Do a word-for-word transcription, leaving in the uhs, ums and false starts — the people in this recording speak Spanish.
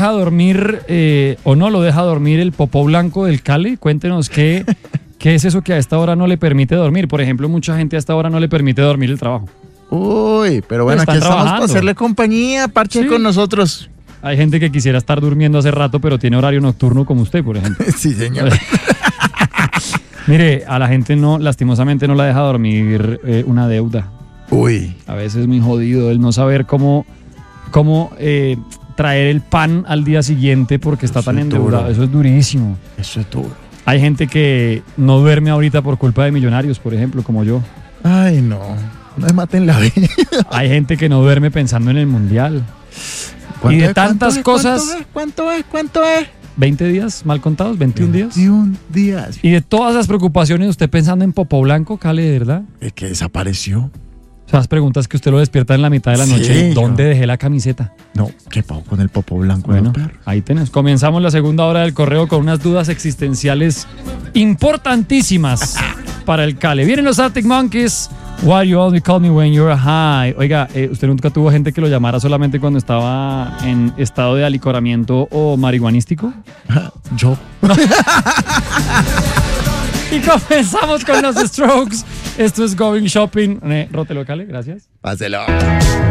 deja dormir eh, o no lo deja dormir el popó blanco del Cale? Cuéntenos qué, qué es eso que a esta hora no le permite dormir. Por ejemplo, mucha gente a esta hora no le permite dormir el trabajo. Uy, pero bueno, Están aquí estamos trabajando. para hacerle compañía, parche Sí. con nosotros. Hay gente que quisiera estar durmiendo hace rato, pero tiene horario nocturno como usted, por ejemplo. Sí, señor. Mire, a la gente no, lastimosamente no la deja dormir eh, una deuda. Uy. A veces es muy jodido el no saber cómo, cómo eh, traer el pan al día siguiente porque está Eso tan es endeudado. duro. Eso es durísimo. Eso es duro. Hay gente que no duerme ahorita por culpa de Millonarios, por ejemplo, como yo. Ay, no. No me maten la vida. Hay gente que no duerme pensando en el Mundial. Y de es? tantas ¿Cuánto cosas, es? ¿Cuánto es? ¿Cuánto es? veinte días mal contados, veintiún días. veintiún días. Y de todas las preocupaciones, usted pensando en Popo Blanco, Cale, ¿de verdad? Es que desapareció. O sea, las preguntas que usted lo despierta en la mitad de la Sí, noche. yo- ¿Dónde dejé la camiseta? No, ¿qué pasó con el popo blanco Bueno, de los perros? ahí tenemos. Comenzamos la segunda hora del correo con unas dudas existenciales importantísimas para el Cale. Vienen los Arctic Monkeys. Why you only call me when you're high. Oiga, eh, ¿usted nunca tuvo gente que lo llamara solamente cuando estaba en estado de alicoramiento o marihuanístico? Yo. Y comenzamos con los Strokes. Esto es Going Shopping. Eh, Rótelo, Cale, gracias. Páselo.